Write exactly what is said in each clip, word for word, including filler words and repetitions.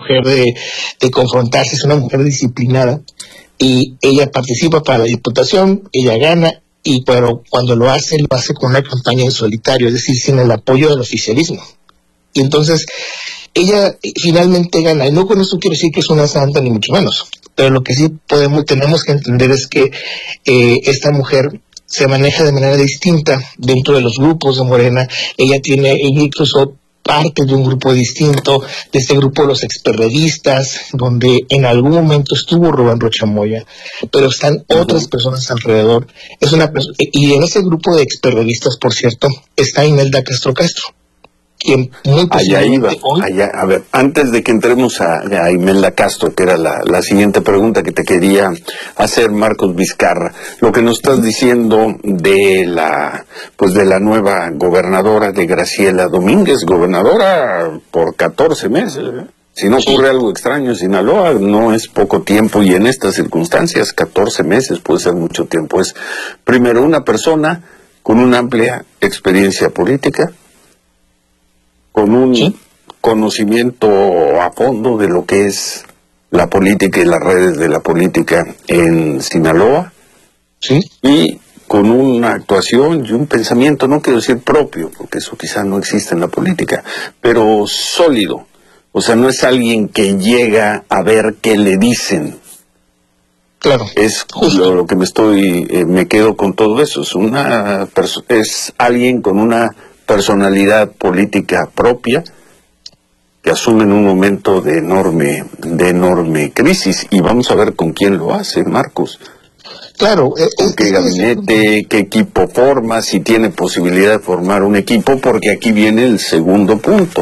mujer de, de confrontarse, es una mujer disciplinada, y ella participa para la diputación, ella gana, y pero cuando lo hace, lo hace con una campaña en solitario, es decir, sin el apoyo del oficialismo. Y entonces, ella finalmente gana, y no con eso quiero decir que es una santa, ni mucho menos, pero lo que sí podemos, tenemos que entender es que eh, esta mujer se maneja de manera distinta dentro de los grupos de Morena. Ella tiene, ella incluso parte de un grupo distinto, de este grupo de los experredistas, donde en algún momento estuvo Rubén Rocha Moya, pero están uh-huh. otras personas alrededor. Es una perso- y en ese grupo de experredistas, por cierto, está Imelda Castro Castro, quien muy allá iba, hoy... allá, a ver, antes de que entremos a, a Imelda Castro, que era la, la siguiente pregunta que te quería hacer, Marcos Vizcarra, lo que nos estás diciendo de la, pues de la nueva gobernadora de Graciela Domínguez, gobernadora por catorce meses, ¿eh? Si no ocurre algo extraño en Sinaloa, no es poco tiempo, y en estas circunstancias, catorce meses puede ser mucho tiempo. Es, primero, una persona con una amplia experiencia política, con un ¿sí? conocimiento a fondo de lo que es la política y las redes de la política en Sinaloa, ¿sí? y con una actuación y un pensamiento, no quiero decir propio, porque eso quizás no existe en la política, pero sólido. O sea, no es alguien que llega a ver qué le dicen. Claro. Es lo, lo que me estoy, eh, me quedo con todo eso. Es una perso- es alguien con una personalidad política propia que asume en un momento de enorme, de enorme crisis, y vamos a ver con quién lo hace, Marcos. Claro. Eh, ¿Con qué gabinete, qué equipo forma, si tiene posibilidad de formar un equipo? Porque aquí viene el segundo punto.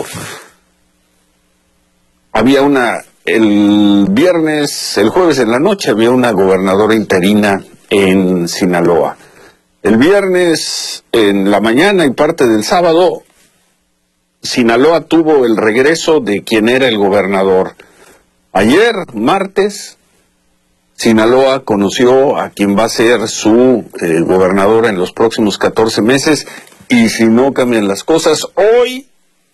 Había una, el viernes, el jueves en la noche, había una gobernadora interina en Sinaloa. El viernes en la mañana y parte del sábado, Sinaloa tuvo el regreso de quien era el gobernador. Ayer, martes, Sinaloa conoció a quien va a ser su eh, gobernador en los próximos catorce meses, y si no cambian las cosas, hoy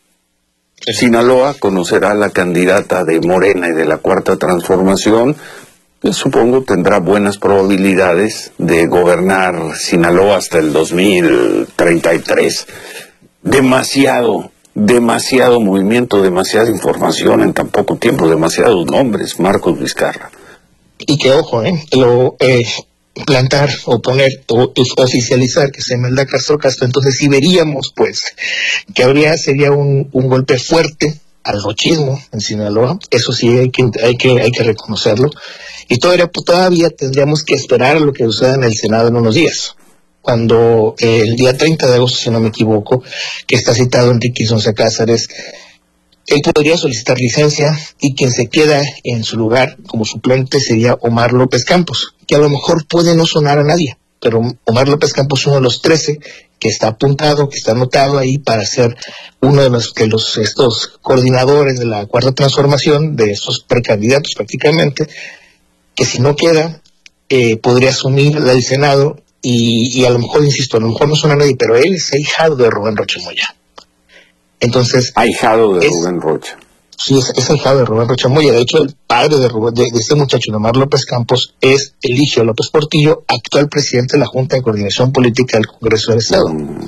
Sinaloa conocerá a la candidata de Morena y de la Cuarta Transformación, que supongo tendrá buenas probabilidades de gobernar Sinaloa hasta el dos mil treinta y tres. Demasiado, demasiado movimiento, demasiada información en tan poco tiempo, demasiados nombres, Marcos Vizcarra. Y que ojo, ¿eh? Lo, eh, plantar o poner o oficializar que se Imelda Castro Castro, entonces sí veríamos pues que habría, sería un, un golpe fuerte al rochismo en Sinaloa. Eso sí hay que, hay que, hay que reconocerlo. Y todavía, todavía tendríamos que esperar a lo que suceda en el Senado en unos días, cuando eh, el día treinta de agosto, si no me equivoco, que está citado Enrique Sonsa Cázares, él podría solicitar licencia, y quien se queda en su lugar como suplente sería Omar López Campos, que a lo mejor puede no sonar a nadie, pero Omar López Campos es uno de los trece que está apuntado, que está anotado ahí para ser uno de los que los estos coordinadores de la Cuarta Transformación, de estos precandidatos prácticamente, que si no queda, eh, podría asumir el Senado, y, y a lo mejor, insisto, a lo mejor no suena a nadie, pero él es ahijado de Rubén Rocha Moya. Entonces, ahijado de es, Rubén Rocha. Sí, es, es ahijado de Rubén Rocha Moya. De hecho, el padre de, Rubén, de, de este muchacho, Omar López Campos, es Eligio López Portillo, actual presidente de la Junta de Coordinación Política del Congreso del Estado. Mm.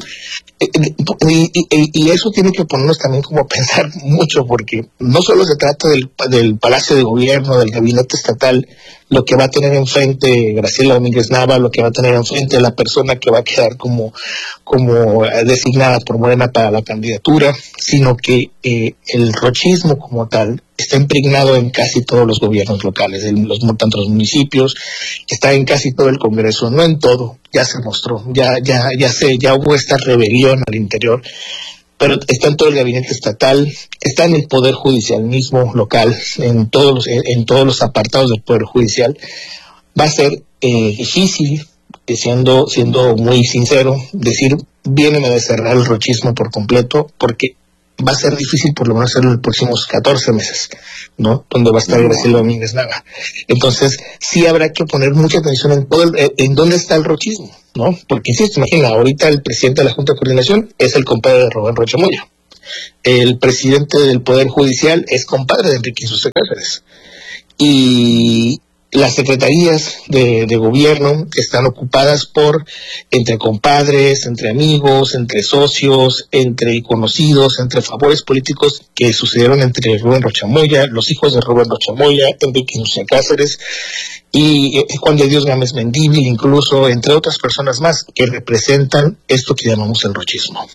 Y, y, y eso tiene que ponernos también como a pensar mucho, porque no solo se trata del, del Palacio de Gobierno, del Gabinete Estatal, lo que va a tener enfrente Graciela Domínguez Nava, lo que va a tener enfrente la persona que va a quedar como, como designada por Morena para la candidatura, sino que eh, el rochismo como tal está impregnado en casi todos los gobiernos locales, en los, tanto los municipios, está en casi todo el Congreso, no en todo, ya se mostró, ya, ya, ya se, ya hubo esta rebelión al interior, pero está en todo el gabinete estatal, está en el Poder Judicial mismo local, en todos los, en todos los apartados del Poder Judicial. Va a ser eh, difícil, siendo, siendo muy sincero, decir, vienen a cerrar el rochismo por completo, porque va a ser difícil por lo menos hacerlo en los próximos catorce meses, ¿no? Donde va a estar Graciela Domínguez Nava. Entonces, sí habrá que poner mucha atención en todo el, en dónde está el rochismo, ¿no? Porque, insisto, imagina, ahorita el presidente de la Junta de Coordinación es el compadre de Rubén Rocha Moya. el presidente del Poder Judicial es compadre de Enrique Insulza Cáceres. Y las secretarías de, de gobierno están ocupadas por, entre compadres, entre amigos, entre socios, entre conocidos, entre favores políticos que sucedieron entre Rubén Rocha Moya, los hijos de Rubén Rocha Moya, Enrique Insulza Cáceres y eh, Juan de Dios Gámez Mendívil, incluso, entre otras personas más que representan esto que llamamos el rochismo.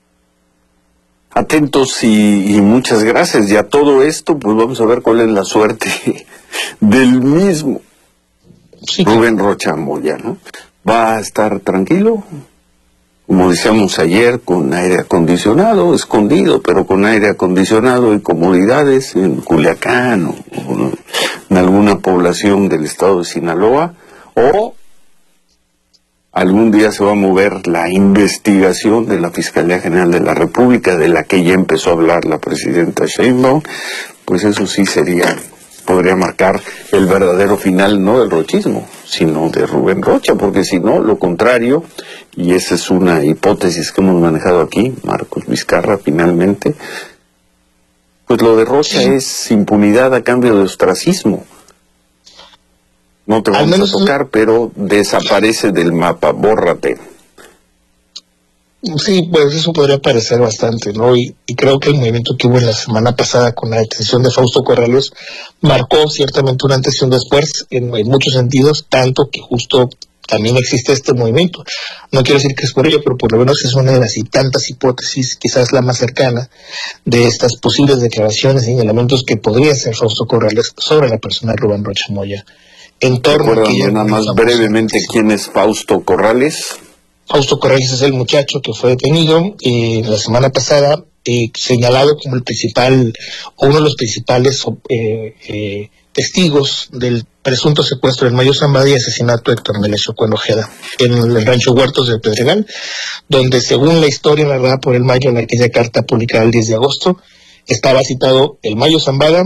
Atentos y, y muchas gracias. Y a todo esto, pues vamos a ver cuál es la suerte del mismo sí. Rubén Rocha Moya, ¿no? ¿Va a estar tranquilo? Como decíamos ayer, con aire acondicionado, escondido, pero con aire acondicionado y comodidades en Culiacán o, o en alguna población del estado de Sinaloa, o algún día se va a mover la investigación de la Fiscalía General de la República, de la que ya empezó a hablar la presidenta Sheinbaum, pues eso sí sería, podría marcar el verdadero final, no del rochismo, sino de Rubén Rocha, porque si no, lo contrario, y esa es una hipótesis que hemos manejado aquí, Marcos Vizcarra, finalmente, pues lo de Rocha es impunidad a cambio de ostracismo. No te vamos a tocar, pero desaparece del mapa, bórrate. Sí, pues eso podría parecer bastante, ¿no? Y, y creo que el movimiento que hubo en la semana pasada con la detención de Fausto Corrales marcó ciertamente un antes y un después en, en muchos sentidos, tanto que justo también existe este movimiento. No quiero decir que es por ello, pero por lo menos es una de las y tantas hipótesis, quizás la más cercana, de estas posibles declaraciones y elementos que podría ser Fausto Corrales sobre la persona de Rubén Rocha Moya. En torno a que nada más brevemente quién es Fausto Corrales. Fausto Corrales es el muchacho que fue detenido eh, la semana pasada, eh, señalado como el principal, o uno de los principales eh, eh, testigos del presunto secuestro del Mayo Zambada y asesinato de Héctor Melesio Cuen Ojeda en el rancho Huertos del Pedregal, donde según la historia narrada por el Mayo en aquella carta publicada el diez de agosto, estaba citado el Mayo Zambada,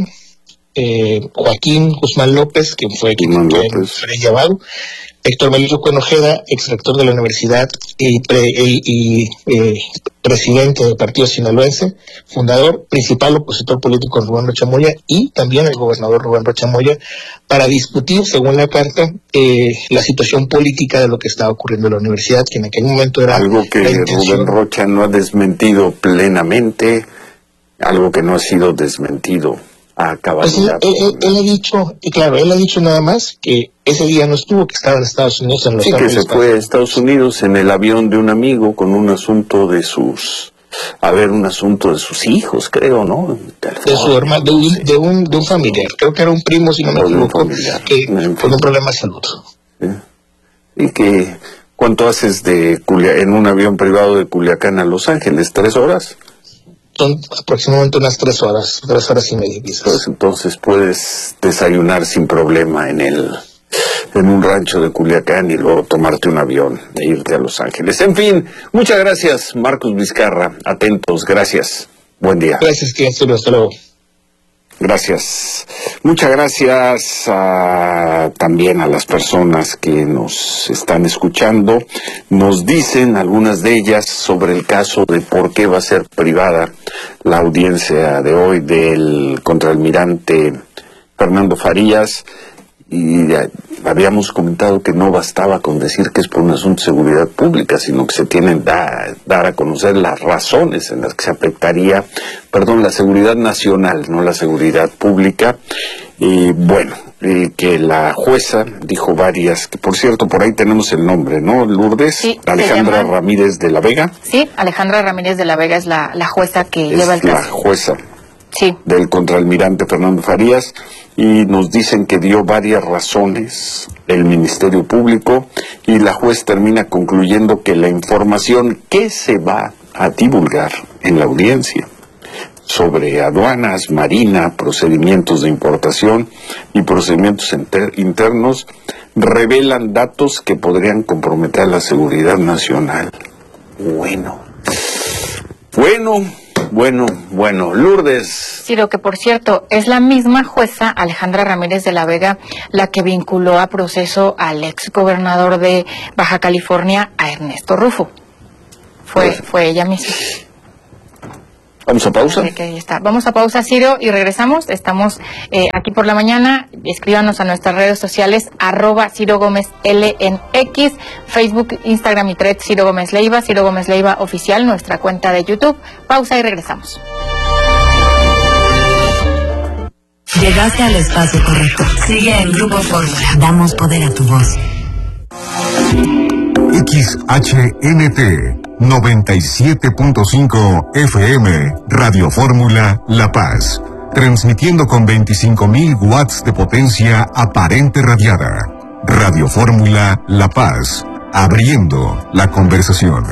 Eh, Joaquín Guzmán López, quien fue quien fue llevado, Héctor Melesio Cuen Ojeda, ex rector de la universidad y, pre, y, y eh, presidente del partido sinaloense, fundador, principal opositor político de Rubén Rocha Moya, y también el gobernador Rubén Rocha Moya, para discutir, según la carta, eh, la situación política de lo que estaba ocurriendo en la universidad, que en aquel momento era algo que Rubén Rocha no ha desmentido plenamente, algo que no ha sido desmentido. A pues él, él, él ha dicho, y claro, él ha dicho nada más que ese día no estuvo, que estaba en Estados Unidos. En los sí, que se fue a Estados Unidos en el avión de un amigo con un asunto de sus, a ver, un asunto de sus hijos, creo, ¿no? De su hermano, de un, de un, de un familiar, creo que era un primo, si no me equivoco, que con un problema de salud. Sí. Y que, ¿cuánto haces de Culia, en un avión privado de Culiacán a Los Ángeles? ¿Tres horas? Son aproximadamente unas tres horas, tres horas y media quizás. Pues entonces puedes desayunar sin problema en el, en un rancho de Culiacán y luego tomarte un avión e irte a Los Ángeles. En fin, muchas gracias, Marcos Vizcarra. Atentos, gracias. Buen día. Gracias, que hasta luego. Gracias. Muchas gracias a, también a las personas que nos están escuchando. Nos dicen algunas de ellas sobre el caso de por qué va a ser privada la audiencia de hoy del contraalmirante Fernando Farías. Y habíamos comentado que no bastaba con decir que es por un asunto de seguridad pública, sino que se tienen que da, dar a conocer las razones en las que se afectaría, perdón, la seguridad nacional, no la seguridad pública. Y bueno, eh, que la jueza dijo varias, que por cierto, por ahí tenemos el nombre, ¿no, Lourdes? Sí, Alejandra Ramírez de la Vega. Sí, Alejandra Ramírez de la Vega es la, la jueza que es lleva el caso. la jueza. Sí. Del contraalmirante Fernando Farías, y nos dicen que dio varias razones el Ministerio Público, y la juez termina concluyendo que la información que se va a divulgar en la audiencia sobre aduanas, marina, procedimientos de importación y procedimientos inter- internos revelan datos que podrían comprometer la seguridad nacional. Bueno, bueno, bueno, bueno, Lourdes. Sí, lo que por cierto es la misma jueza, Alejandra Ramírez de la Vega, la que vinculó a proceso al ex gobernador de Baja California, a Ernesto Rufo. Fue, fue ella misma. Vamos a pausa. Que ahí está. Vamos a pausa, Ciro, y regresamos. Estamos eh, aquí por la mañana. Escríbanos a nuestras redes sociales, arroba Ciro Gómez L en X, Facebook, Instagram y Threads, Ciro Gómez Leiva, Ciro Gómez Leiva Oficial, nuestra cuenta de YouTube. Pausa y regresamos. Llegaste al espacio correcto. Sigue en Grupo Fórmula. Damos poder a tu voz. X H N T noventa y siete punto cinco F M, Radio Fórmula La Paz, transmitiendo con veinticinco mil watts de potencia aparente radiada. Radio Fórmula La Paz, abriendo la conversación.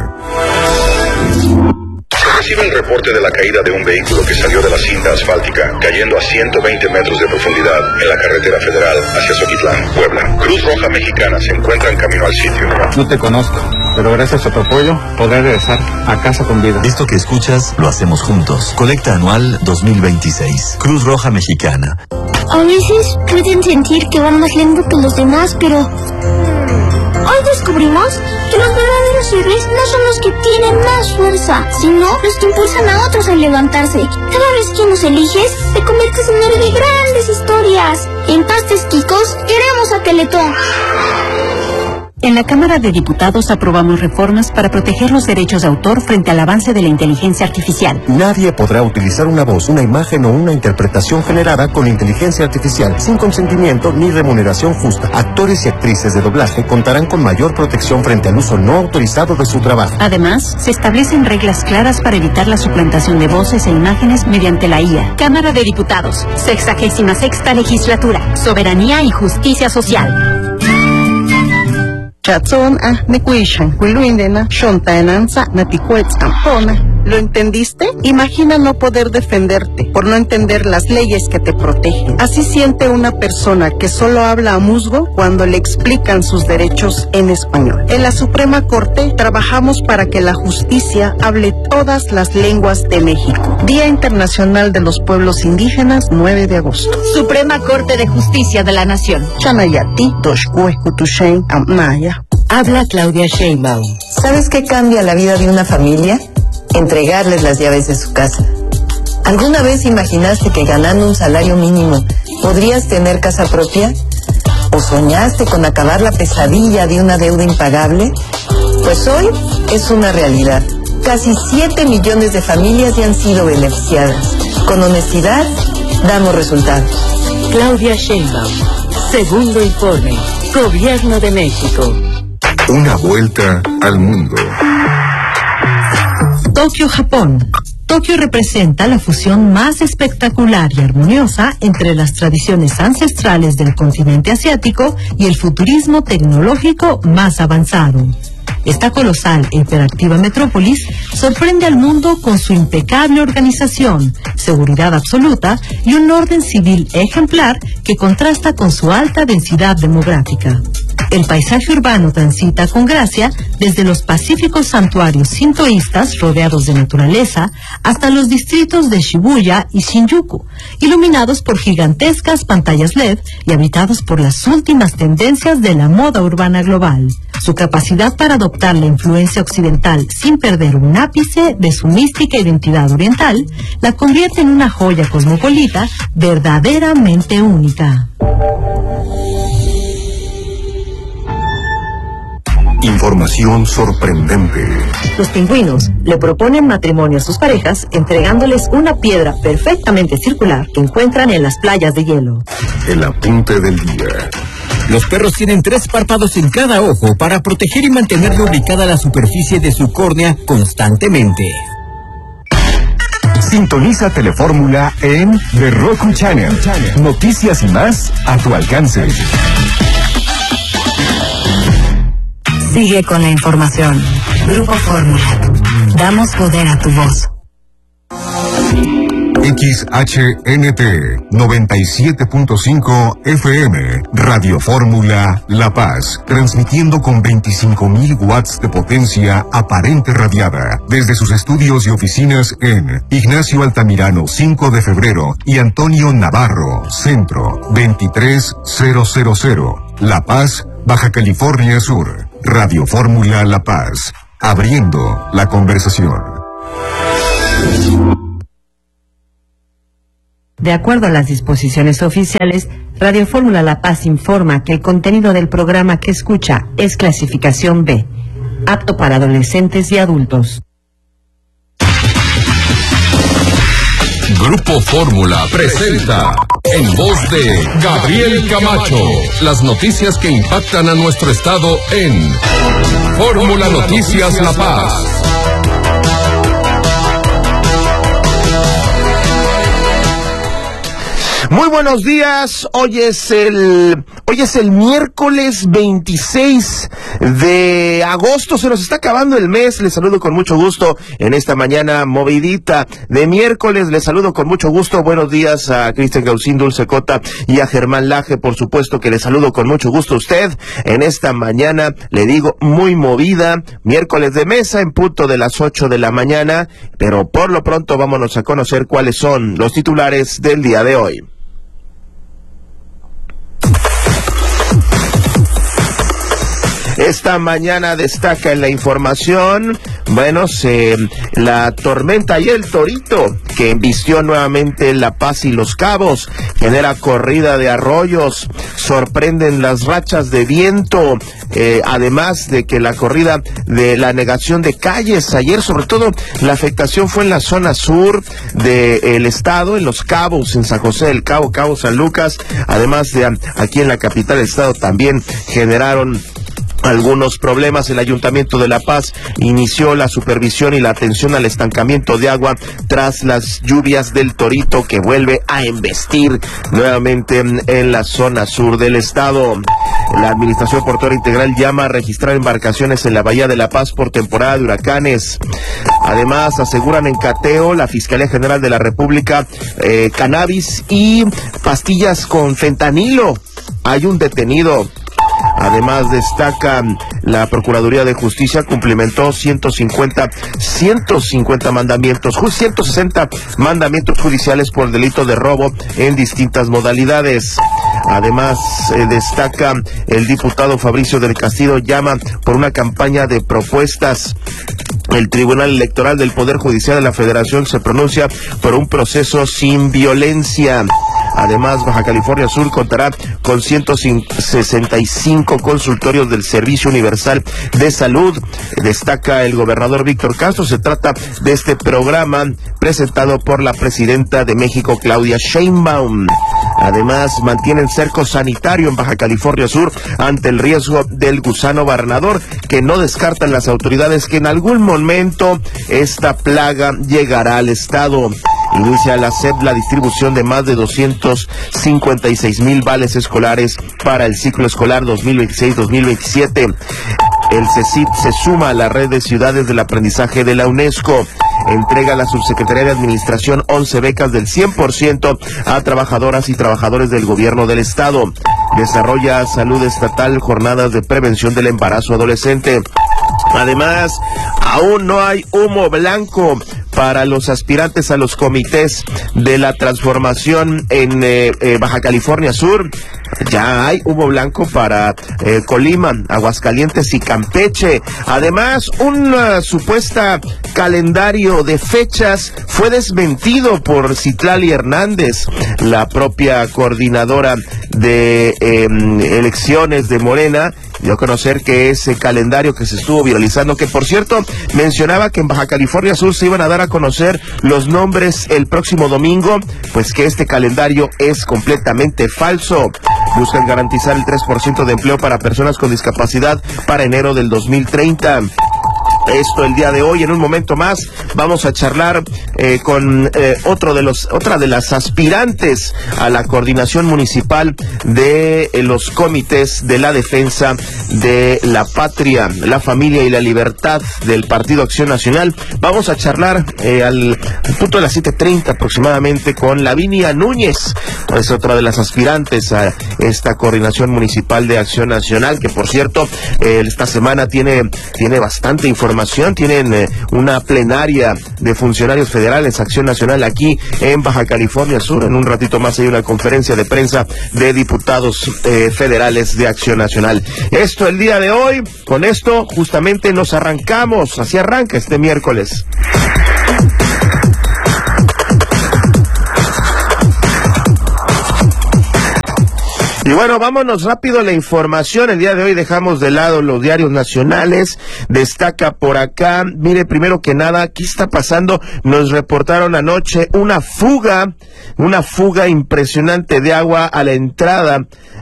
Recibe el reporte de la caída de un vehículo que salió de la cinta asfáltica, cayendo a ciento veinte metros de profundidad en la carretera federal hacia Soquitlán, Puebla. Cruz Roja Mexicana se encuentra en camino al sitio. No te conozco, pero gracias a tu apoyo podré regresar a casa con vida. Esto que escuchas lo hacemos juntos. Colecta anual dos mil veintiséis. Cruz Roja Mexicana. A veces pueden sentir que van más lento que los demás, pero hoy descubrimos que los verdaderos héroes no son los que tienen más fuerza, sino los que impulsan a otros a levantarse. Cada vez que nos eliges, te conviertes en héroe de grandes historias. En Pastes Quicos, queremos a Teletón. En la Cámara de Diputados aprobamos reformas para proteger los derechos de autor frente al avance de la inteligencia artificial. Nadie podrá utilizar una voz, una imagen o una interpretación generada con inteligencia artificial sin consentimiento ni remuneración justa. Actores y actrices de doblaje contarán con mayor protección frente al uso no autorizado de su trabajo. Además, se establecen reglas claras para evitar la suplantación de voces e imágenes mediante la I A. Cámara de Diputados, sexagésima sexta legislatura, soberanía y justicia social. Chatson ah nekuishan wiluindena shontaenanza naticuetz ampona. ¿Lo entendiste? Imagina no poder defenderte por no entender las leyes que te protegen. Así siente una persona que solo habla a musgo cuando le explican sus derechos en español. En la Suprema Corte trabajamos para que la justicia hable todas las lenguas de México. Día Internacional de los Pueblos Indígenas, nueve de agosto. Suprema Corte de Justicia de la Nación. Chanayati, Toshkueskutushen, Amnaya. Habla Claudia Sheinbaum. ¿Sabes qué cambia la vida de una familia? Entregarles las llaves de su casa. ¿Alguna vez imaginaste que ganando un salario mínimo podrías tener casa propia? ¿O soñaste con acabar la pesadilla de una deuda impagable? Pues hoy es una realidad. Casi siete millones de familias ya han sido beneficiadas. Con honestidad, damos resultados. Claudia Sheinbaum. Segundo informe. Gobierno de México. Una vuelta al mundo. Tokio, Japón. Tokio representa la fusión más espectacular y armoniosa entre las tradiciones ancestrales del continente asiático y el futurismo tecnológico más avanzado. Esta colosal e hiperactiva metrópolis sorprende al mundo con su impecable organización, seguridad absoluta y un orden civil ejemplar que contrasta con su alta densidad demográfica. El paisaje urbano transita con gracia desde los pacíficos santuarios sintoístas rodeados de naturaleza hasta los distritos de Shibuya y Shinjuku, iluminados por gigantescas pantallas L E D y habitados por las últimas tendencias de la moda urbana global. Su capacidad para adoptar la influencia occidental sin perder un ápice de su mística identidad oriental la convierte en una joya cosmopolita verdaderamente única. Información sorprendente. Los pingüinos le proponen matrimonio a sus parejas entregándoles una piedra perfectamente circular que encuentran en las playas de hielo. El apunte del día. Los perros tienen tres párpados en cada ojo para proteger y mantener lubricada la superficie de su córnea constantemente. Sintoniza Telefórmula en The Roku Channel. Noticias y más a tu alcance. Sigue con la información. Grupo Fórmula. Damos poder a tu voz. X H N T noventa y siete punto cinco F M, Radio Fórmula La Paz, transmitiendo con veinticinco mil watts de potencia aparente radiada, desde sus estudios y oficinas en Ignacio Altamirano cinco de febrero y Antonio Navarro, Centro veintitrés mil, La Paz, Baja California Sur. Radio Fórmula La Paz, abriendo la conversación. De acuerdo a las disposiciones oficiales, Radio Fórmula La Paz informa que el contenido del programa que escucha es clasificación B, apto para adolescentes y adultos. Grupo Fórmula presenta, en voz de Gabriel Camacho, las noticias que impactan a nuestro estado en Fórmula Noticias La Paz. Muy buenos días, hoy es el, hoy es el miércoles veintiséis de agosto, se nos está acabando el mes, les saludo con mucho gusto en esta mañana movidita de miércoles, les saludo con mucho gusto, buenos días a Cristian Gaucín, Dulce Cota y a Germán Laje, por supuesto que les saludo con mucho gusto a usted en esta mañana, le digo muy movida, miércoles de mesa en punto de las ocho de la mañana, pero por lo pronto vámonos a conocer cuáles son los titulares del día de hoy. Esta mañana destaca en la información, bueno, se, la tormenta y el torito que embistió nuevamente La Paz y Los Cabos, genera corrida de arroyos, sorprenden las rachas de viento, eh, además de que la corrida de la negación de calles, ayer sobre todo la afectación fue en la zona sur del estado, en Los Cabos, en San José del Cabo, Cabo San Lucas, además de aquí en la capital del estado también generaron algunos problemas. El Ayuntamiento de La Paz inició la supervisión y la atención al estancamiento de agua tras las lluvias del Torito, que vuelve a embestir nuevamente en, en la zona sur del estado. La Administración Portuaria Integral llama a registrar embarcaciones en la Bahía de La Paz por temporada de huracanes. Además, aseguran en cateo la Fiscalía General de la República eh, cannabis y pastillas con fentanilo. Hay un detenido. Además, destaca la Procuraduría de Justicia cumplimentó ciento cincuenta, ciento cincuenta mandamientos, ciento sesenta mandamientos judiciales por delito de robo en distintas modalidades. Además, eh, destaca el diputado Fabricio del Castillo llama por una campaña de propuestas. El Tribunal Electoral del Poder Judicial de la Federación se pronuncia por un proceso sin violencia. Además, Baja California Sur contará con ciento sesenta y cinco consultorios del Servicio Universal de Salud. Destaca el gobernador Víctor Castro. Se trata de este programa presentado por la presidenta de México, Claudia Sheinbaum. Además, mantienen cerco sanitario en Baja California Sur ante el riesgo del gusano barrenador, que no descartan las autoridades que en algún momento esta plaga llegará al estado. Inicia la S E P la distribución de más de doscientos cincuenta y seis mil vales escolares para el ciclo escolar dos mil veintiséis dos mil veintisiete. El CECIT se suma a la red de ciudades del aprendizaje de la UNESCO. Entrega a la Subsecretaría de Administración once becas del cien por ciento a trabajadoras y trabajadores del gobierno del estado. Desarrolla Salud Estatal jornadas de prevención del embarazo adolescente. Además, aún no hay humo blanco para los aspirantes a los comités de la transformación en eh, eh, Baja California Sur. Ya hay humo blanco para eh, Colima, Aguascalientes y Campeche. Además, un uh, supuesta calendario de fechas fue desmentido por Citlali Hernández, la propia coordinadora de eh, elecciones de Morena. Dio a conocer que ese calendario que se estuvo viralizando, que por cierto mencionaba que en Baja California Sur se iban a dar a conocer los nombres el próximo domingo, pues que este calendario es completamente falso. Buscan garantizar el tres por ciento de empleo para personas con discapacidad para enero del dos mil treinta. Esto el día de hoy. En un momento más vamos a charlar eh, con eh, otro de los otra de las aspirantes a la coordinación municipal de eh, los comités de la defensa de la patria, la familia y la libertad del Partido Acción Nacional. Vamos a charlar eh, al, al punto de las siete treinta aproximadamente con Lavinia Núñez, es otra de las aspirantes a esta coordinación municipal de Acción Nacional, que por cierto eh, esta semana tiene tiene bastante información. Tienen eh, una plenaria de funcionarios federales, Acción Nacional, aquí en Baja California Sur. En un ratito más hay una conferencia de prensa de diputados eh, federales de Acción Nacional. Esto el día de hoy. Con esto justamente nos arrancamos. Así arranca este miércoles. Y bueno, vámonos rápido a la información. El día de hoy dejamos de lado los diarios nacionales. Destaca por acá, mire, primero que nada, ¿qué está pasando? Nos reportaron anoche una fuga, una fuga impresionante de agua a la entrada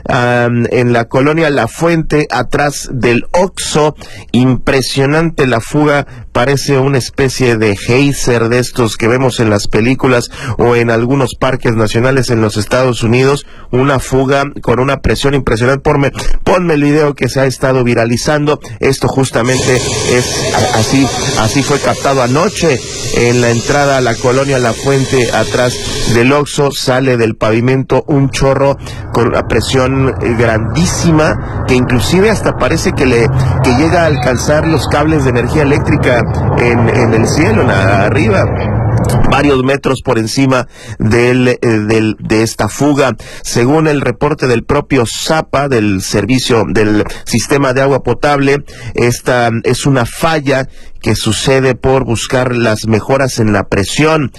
um, en la colonia La Fuente, atrás del Oxxo. Impresionante la fuga, parece una especie de geyser de estos que vemos en las películas o en algunos parques nacionales en los Estados Unidos. Una fuga con una presión impresionante. Ponme, ponme el video que se ha estado viralizando. Esto justamente es así, así fue captado anoche en la entrada a la colonia La Fuente, atrás del Oxxo. Sale del pavimento un chorro con una presión grandísima que inclusive hasta parece que le que llega a alcanzar los cables de energía eléctrica en, en el cielo, en arriba, varios metros por encima del, eh, del, de esta fuga. Según el reporte del propio Zapa, del servicio del sistema de agua potable, esta es una falla que sucede por buscar las mejoras en la presión.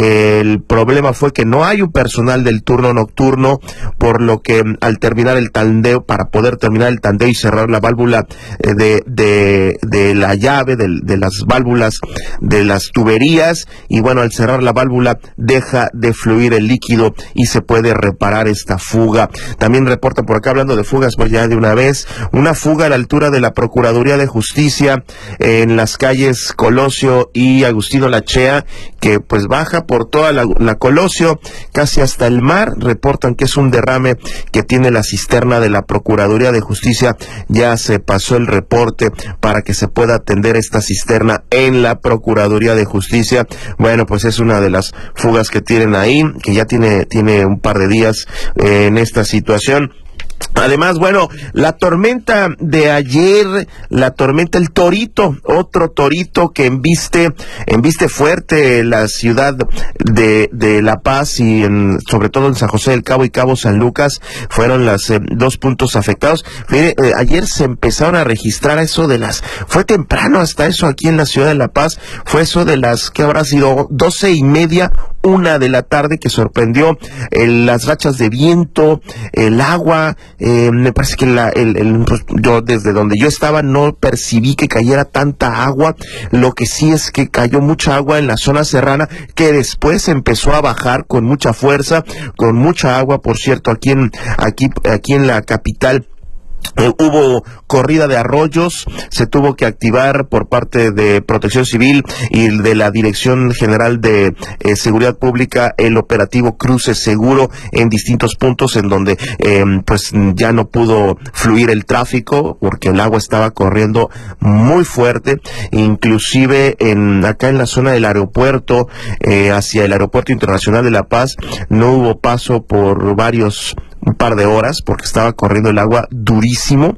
El problema fue que no hay un personal del turno nocturno, por lo que al terminar el tandeo, para poder terminar el tandeo y cerrar la válvula de, de, de la llave, de, de las válvulas de las tuberías, y bueno, al cerrar la válvula deja de fluir el líquido y se puede reparar esta fuga. También reporta por acá, hablando de fugas, pues ya de una vez, una fuga a la altura de la Procuraduría de Justicia en las calles Colosio y Agustino Lachea, que pues baja por toda la, la Colosio casi hasta el mar. Reportan que es un derrame que tiene la cisterna de la Procuraduría de Justicia. Ya se pasó el reporte para que se pueda atender esta cisterna en la Procuraduría de Justicia. Bueno, pues es una de las fugas que tienen ahí, que ya tiene, tiene un par de días eh, en esta situación. Además, bueno, la tormenta de ayer, la tormenta, el Torito, otro Torito que embiste, embiste fuerte la ciudad de, de La Paz y en, sobre todo en San José del Cabo y Cabo San Lucas, fueron los eh, dos puntos afectados. Mire, eh, ayer se empezaron a registrar eso de las, fue temprano hasta eso aquí en la ciudad de La Paz, fue eso de las, ¿qué habrá sido? doce y media, una de la tarde, que sorprendió eh, las rachas de viento, el agua. Eh, me parece que la, el, el, yo desde donde yo estaba no percibí que cayera tanta agua. Lo que sí es que cayó mucha agua en la zona serrana, que después empezó a bajar con mucha fuerza, con mucha agua. Por cierto, aquí en aquí aquí en la capital Eh, hubo corrida de arroyos, se tuvo que activar por parte de Protección Civil y de la Dirección General de eh, Seguridad Pública el operativo Cruce Seguro en distintos puntos en donde eh, pues ya no pudo fluir el tráfico porque el agua estaba corriendo muy fuerte. Inclusive en acá en la zona del aeropuerto, eh, hacia el Aeropuerto Internacional de La Paz, no hubo paso por varios un par de horas porque estaba corriendo el agua durísimo.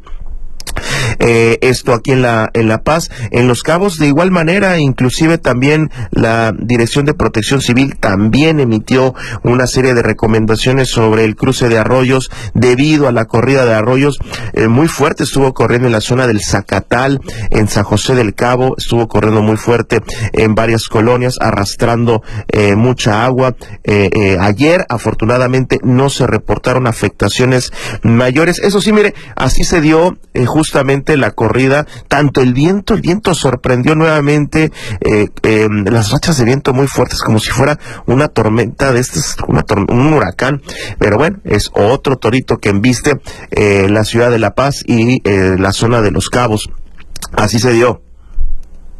Eh, esto aquí en la en La Paz. En Los Cabos de igual manera, inclusive también la Dirección de Protección Civil también emitió una serie de recomendaciones sobre el cruce de arroyos debido a la corrida de arroyos eh, muy fuerte. Estuvo corriendo en la zona del Zacatal, en San José del Cabo, estuvo corriendo muy fuerte en varias colonias, arrastrando eh, mucha agua. Eh, eh, ayer afortunadamente no se reportaron afectaciones mayores. Eso sí, mire, así se dio eh, justamente la corrida, tanto el viento, el viento sorprendió nuevamente, eh, eh, las rachas de viento muy fuertes, como si fuera una tormenta de estas, una tor- un huracán. Pero bueno, es otro torito que embiste eh, la ciudad de La Paz y eh, la zona de Los Cabos. Así se dio.